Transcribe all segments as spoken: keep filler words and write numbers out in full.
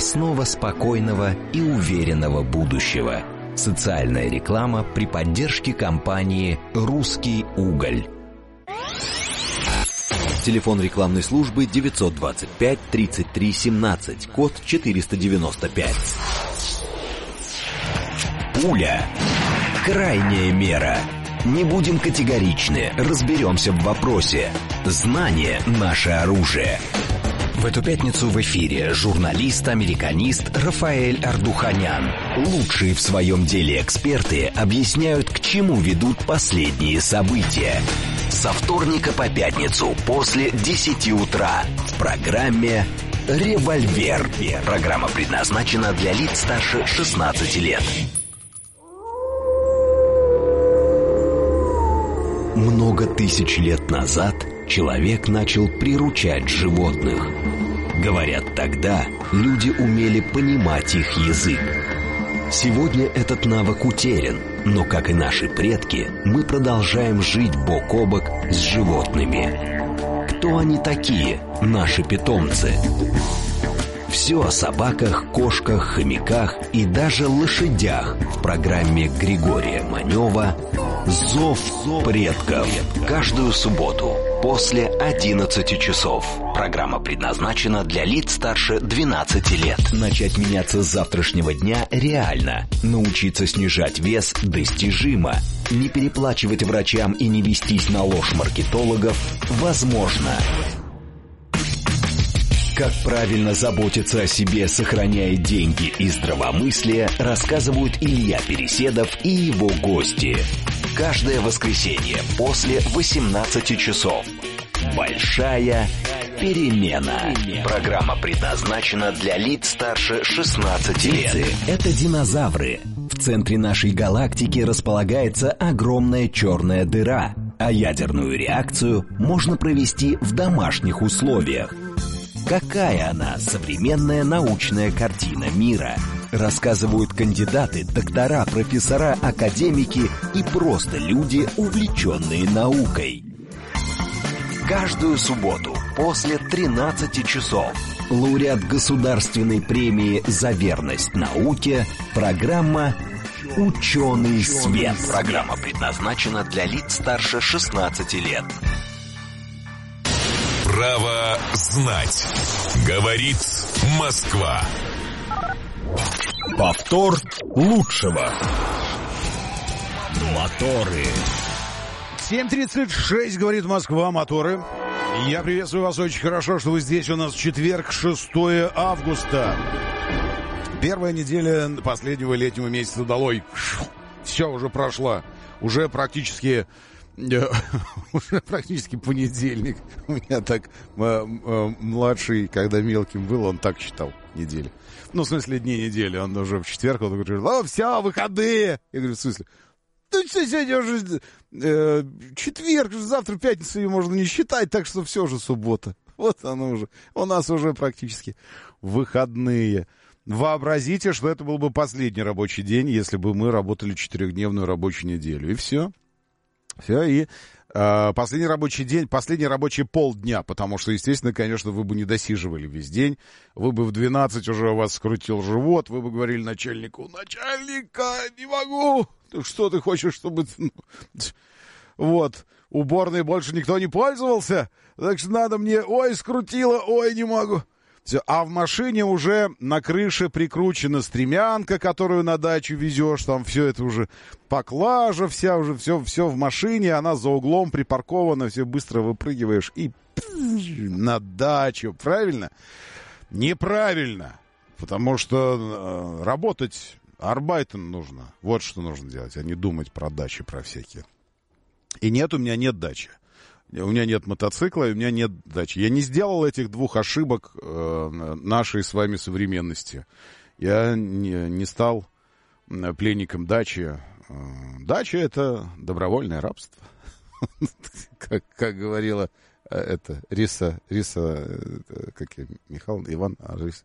основа спокойного и уверенного будущего. Социальная реклама при поддержке компании «Русский уголь». Телефон рекламной службы девятьсот двадцать пять тридцать три семнадцать, код четыреста девяносто пять. Пуля. Крайняя мера. Не будем категоричны, разберемся в вопросе. Знание – наше оружие. В эту пятницу в эфире журналист-американист Рафаэль Ардуханян. Лучшие в своем деле эксперты объясняют, к чему ведут последние события. Со вторника по пятницу после десяти утра в программе «Револьвер». Программа предназначена для лиц старше шестнадцати лет. Много тысяч лет назад человек начал приручать животных. Говорят, тогда люди умели понимать их язык. Сегодня этот навык утерян, но, как и наши предки, мы продолжаем жить бок о бок с животными. Кто они такие, наши питомцы? Все о собаках, кошках, хомяках и даже лошадях в программе Григория Манева «Зов предков». Каждую субботу после одиннадцати часов. Программа предназначена для лиц старше двенадцати лет. Начать меняться с завтрашнего дня реально. Научиться снижать вес достижимо. Не переплачивать врачам и не вестись на ложь маркетологов возможно. Как правильно заботиться о себе, сохраняя деньги и здравомыслие, рассказывают Илья Переседов и его гости. Каждое воскресенье после восемнадцати часов. Большая перемена. Программа предназначена для лиц старше шестнадцати лет. Это динозавры. В центре нашей галактики располагается огромная черная дыра, а ядерную реакцию можно провести в домашних условиях. Какая она, современная научная картина мира? Рассказывают кандидаты, доктора, профессора, академики и просто люди, увлеченные наукой. Каждую субботу после тринадцати часов лауреат государственной премии за верность науке, программа «Ученый свет». Программа предназначена для лиц старше шестнадцати лет. Право знать. Говорит Москва. Повтор лучшего. Моторы. семь тридцать шесть, говорит Москва, моторы. Я приветствую вас, очень хорошо, что вы здесь. У нас четверг, шестое августа. Первая неделя последнего летнего месяца долой. Все, уже прошла. Уже практически... Уже практически понедельник. У меня так младший, когда мелким был, он так считал недели. Ну, в смысле, дни недели. Он уже в четверг, он говорит: о, все, выходные. Я говорю: в смысле? Ну, что, сегодня уже э, четверг, завтра пятница, ее можно не считать, так что все же суббота. Вот оно уже. У нас уже практически выходные. Вообразите, что это был бы последний рабочий день, если бы мы работали четырехдневную рабочую неделю. И все. Все, и э, последний рабочий день, последний рабочий полдня, потому что, естественно, конечно, вы бы не досиживали весь день, вы бы в двенадцать уже у вас скрутил живот, вы бы говорили начальнику: начальника, не могу, что ты хочешь, чтобы... Вот, уборной больше никто не пользовался, так что надо мне, ой, скрутило, ой, не могу. Все. А в машине уже на крыше прикручена стремянка, которую на дачу везешь, там все это уже поклажа вся, уже все, все в машине, она за углом припаркована, все быстро выпрыгиваешь и на дачу, правильно? Неправильно, потому что э, работать, арбайтен нужно, вот что нужно делать, а не думать про дачи, про всякие. И нет, у меня нет дачи. У меня нет мотоцикла, и у меня нет дачи. Я не сделал этих двух ошибок э, нашей с вами современности. Я не, не стал пленником дачи. Э, дача — это добровольное рабство. как, как говорила э, это, Риса, Риса, э, как я, Михаил, Иван, а, Риса.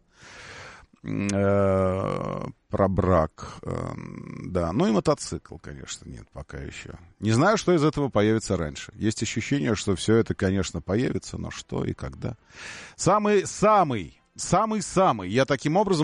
Э, про брак, э, да, ну и мотоцикл, конечно, нет пока еще. Не знаю, что из этого появится раньше. Есть ощущение, что все это, конечно, появится, но что и когда. Самый-самый, самый-самый, я таким образом